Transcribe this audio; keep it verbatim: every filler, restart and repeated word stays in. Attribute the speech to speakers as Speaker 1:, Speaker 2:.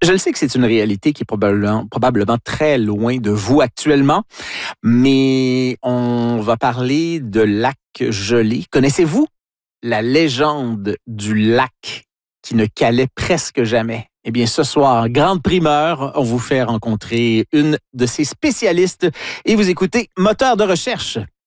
Speaker 1: Je le sais que c'est une réalité qui est probablement, probablement très loin de vous actuellement, mais on va parler de lac gelé. Connaissez-vous la légende du lac qui ne calait presque jamais? Eh bien, ce soir, grande primeur, on vous fait rencontrer une de ses spécialistes et vous écoutez Moteur de recherche.